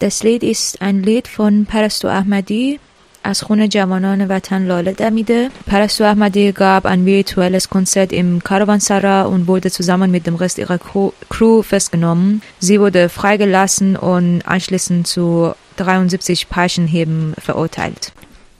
Das Lied ist ein Lied von Parastu Ahmadi از خون جوانان وطن لاله دمیده. Parastu Ahmadi gab ein virtuelles Konzert im Karawanserra und wurde zusammen mit dem Rest ihrer Crew festgenommen. Sie wurde freigelassen und anschließend zu 73 Peitschenhieben verurteilt.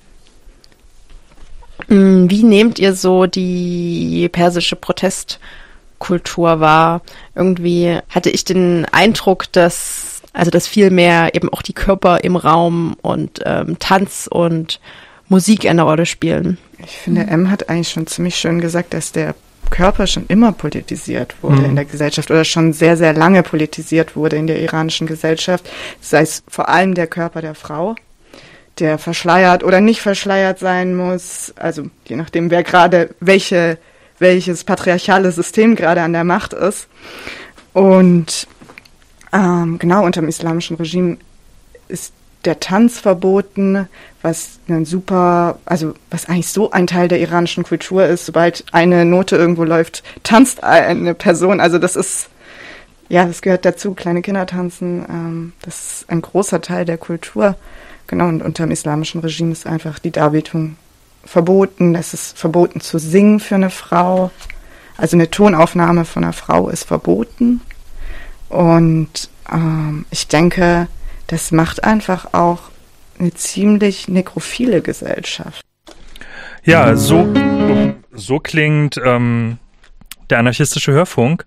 Wie nehmt ihr so die persische Protestkultur wahr? Irgendwie hatte ich den Eindruck, dass viel mehr eben auch die Körper im Raum und Tanz und Musik eine Rolle spielen. Ich finde, hat eigentlich schon ziemlich schön gesagt, dass der Körper schon immer politisiert wurde in der Gesellschaft oder schon sehr, sehr lange politisiert wurde in der iranischen Gesellschaft. Sei es vor allem der Körper der Frau, der verschleiert oder nicht verschleiert sein muss, also je nachdem, wer gerade welches patriarchale System gerade an der Macht ist. Und genau, unter dem islamischen Regime ist der Tanz verboten, was eigentlich so ein Teil der iranischen Kultur ist. Sobald eine Note irgendwo läuft, tanzt eine Person. Also das gehört dazu, kleine Kinder tanzen. Das ist ein großer Teil der Kultur. Genau, und unter dem islamischen Regime ist einfach die Darbietung verboten. Es ist verboten zu singen für eine Frau. Also eine Tonaufnahme von einer Frau ist verboten. Und ich denke, das macht einfach auch eine ziemlich nekrophile Gesellschaft. Ja, so klingt der anarchistische Hörfunk.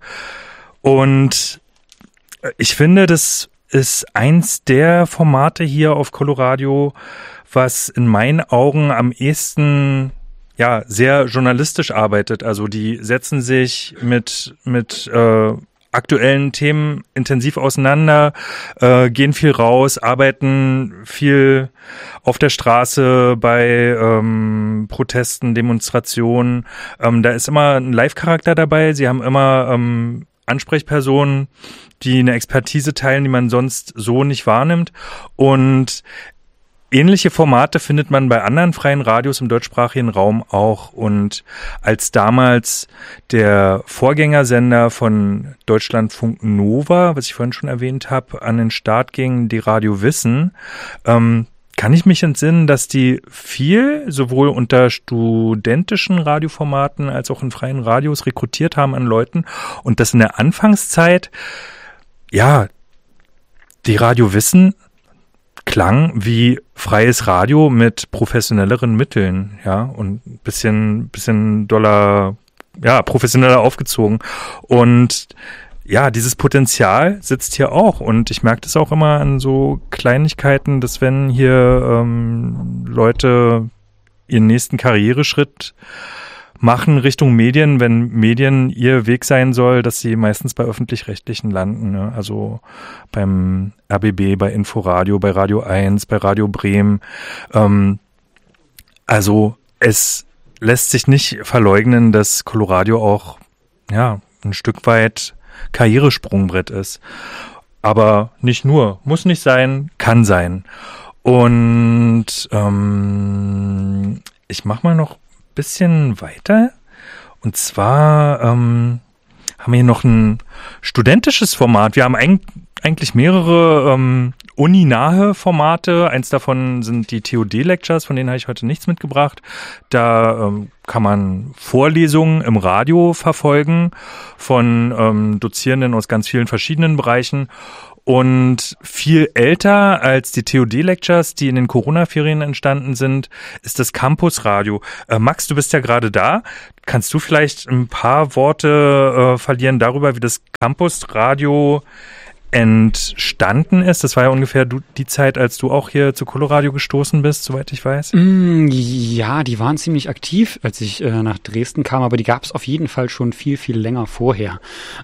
Und ich finde, das ist eins der Formate hier auf Coloradio, was in meinen Augen am ehesten sehr journalistisch arbeitet. Also die setzen sich mit aktuellen Themen intensiv auseinander, gehen viel raus, arbeiten viel auf der Straße bei Protesten, Demonstrationen. Da ist immer ein Live-Charakter dabei. Sie haben immer Ansprechpersonen, die eine Expertise teilen, die man sonst so nicht wahrnimmt. Und ähnliche Formate findet man bei anderen freien Radios im deutschsprachigen Raum auch. Und als damals der Vorgängersender von Deutschlandfunk Nova, was ich vorhin schon erwähnt habe, an den Start ging, die Radio Wissen, kann ich mich entsinnen, dass die viel sowohl unter studentischen Radioformaten als auch in freien Radios rekrutiert haben an Leuten und dass in der Anfangszeit, die Radio Wissen klang wie freies Radio mit professionelleren Mitteln, und ein bisschen doller, professioneller aufgezogen. Und dieses Potenzial sitzt hier auch. Und ich merke das auch immer an so Kleinigkeiten, dass wenn hier Leute ihren nächsten Karriereschritt machen Richtung Medien, wenn Medien ihr Weg sein soll, dass sie meistens bei Öffentlich-Rechtlichen landen, ne? Also beim RBB, bei Inforadio, bei Radio 1, bei Radio Bremen. Also es lässt sich nicht verleugnen, dass Coloradio auch ein Stück weit Karrieresprungbrett ist. Aber nicht nur, muss nicht sein, kann sein. Und ich mach mal noch bisschen weiter. Und zwar haben wir hier noch ein studentisches Format. Wir haben eigentlich mehrere uninahe Formate. Eins davon sind die TOD-Lectures, von denen habe ich heute nichts mitgebracht. Da kann man Vorlesungen im Radio verfolgen von Dozierenden aus ganz vielen verschiedenen Bereichen. Und viel älter als die TOD-Lectures, die in den Corona-Ferien entstanden sind, ist das Campusradio. Max, du bist ja gerade da. Kannst du vielleicht ein paar Worte verlieren darüber, wie das Campusradio entstanden ist? Das war ja ungefähr die Zeit, als du auch hier zu Coloradio gestoßen bist, soweit ich weiß. Ja, die waren ziemlich aktiv, als ich nach Dresden kam, aber die gab es auf jeden Fall schon viel, viel länger vorher.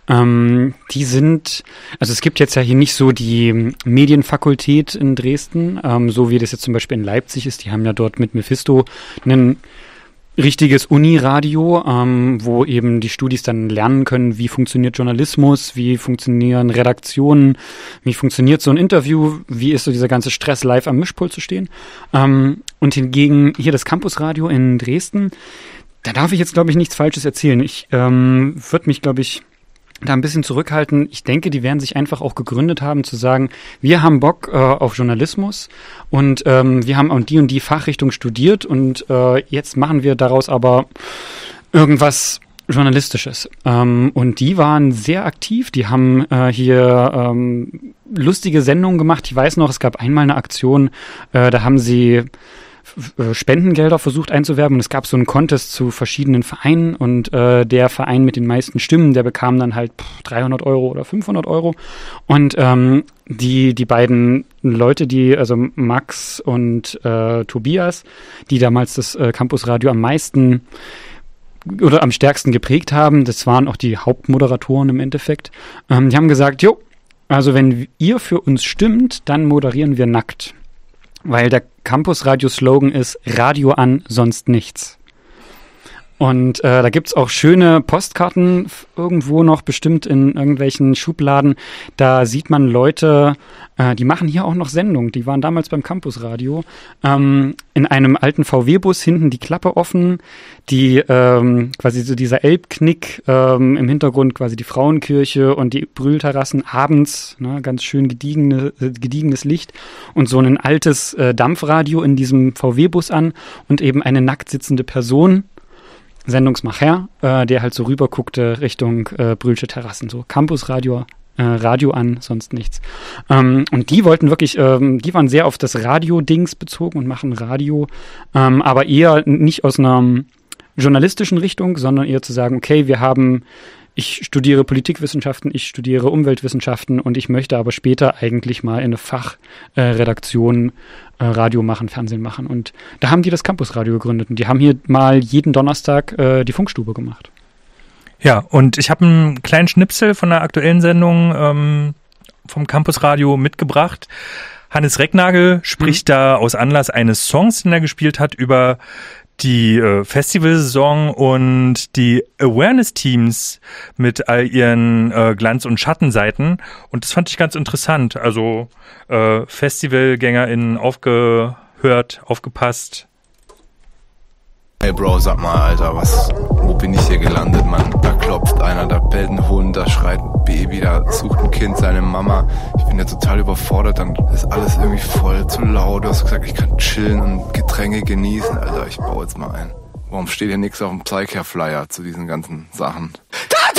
Es gibt jetzt ja hier nicht so die Medienfakultät in Dresden, so wie das jetzt zum Beispiel in Leipzig ist. Die haben ja dort mit Mephisto einen richtiges Uniradio, wo eben die Studis dann lernen können, wie funktioniert Journalismus, wie funktionieren Redaktionen, wie funktioniert so ein Interview, wie ist so dieser ganze Stress, live am Mischpult zu stehen. Und hingegen hier das Campusradio in Dresden, da darf ich jetzt, glaube ich, nichts Falsches erzählen. Ich würde mich, glaube ich, da ein bisschen zurückhalten. Ich denke, die werden sich einfach auch gegründet haben, zu sagen, wir haben Bock auf Journalismus und wir haben und die Fachrichtung studiert und jetzt machen wir daraus aber irgendwas Journalistisches. Und die waren sehr aktiv. Die haben hier lustige Sendungen gemacht. Ich weiß noch, es gab einmal eine Aktion, da haben sie Spendengelder versucht einzuwerben und es gab so einen Contest zu verschiedenen Vereinen und der Verein mit den meisten Stimmen, der bekam dann halt 300 Euro oder 500 Euro und die beiden Leute, also Max und Tobias, die damals das Campusradio am meisten oder am stärksten geprägt haben, das waren auch die Hauptmoderatoren im Endeffekt, die haben gesagt, also wenn ihr für uns stimmt, dann moderieren wir nackt. Weil der Campus-Radio-Slogan ist Radio an, sonst nichts. Und da gibt's auch schöne Postkarten irgendwo noch, bestimmt in irgendwelchen Schubladen. Da sieht man Leute, die machen hier auch noch Sendungen. Die waren damals beim Campusradio. In einem alten VW-Bus, hinten die Klappe offen, die quasi so dieser Elbknick, im Hintergrund quasi die Frauenkirche und die Brühlterrassen abends, ne, ganz schön gediegenes Licht und so ein altes Dampfradio in diesem VW-Bus an und eben eine nackt sitzende Person, Sendungsmacher, der halt so rüber guckte Richtung Brühlsche Terrassen, so Campusradio, Radio an, sonst nichts. Und die wollten wirklich, die waren sehr auf das Radio-Dings bezogen und machen Radio, aber eher nicht aus einer journalistischen Richtung, sondern eher zu sagen, okay, ich studiere Politikwissenschaften, ich studiere Umweltwissenschaften und ich möchte aber später eigentlich mal in eine Fachredaktion Radio machen, Fernsehen machen. Und da haben die das Campusradio gegründet und die haben hier mal jeden Donnerstag die Funkstube gemacht. Ja, und ich habe einen kleinen Schnipsel von der aktuellen Sendung vom Campusradio mitgebracht. Hannes Recknagel spricht da aus Anlass eines Songs, den er gespielt hat, über die Festivalsaison und die Awareness-Teams mit all ihren Glanz- und Schattenseiten. Und das fand ich ganz interessant. Also FestivalgängerInnen aufgehört, aufgepasst. Hey Bro, sag mal, Alter, wo bin ich hier gelandet, Mann? Da klopft einer, da bellt ein Hund, da schreit ein Baby, da sucht ein Kind seine Mama. Ich bin ja total überfordert, dann ist alles irgendwie voll zu laut. Du hast gesagt, ich kann chillen und Getränke genießen. Alter, ich baue jetzt mal ein. Warum steht hier nichts auf dem Zeigherr-Flyer zu diesen ganzen Sachen? Da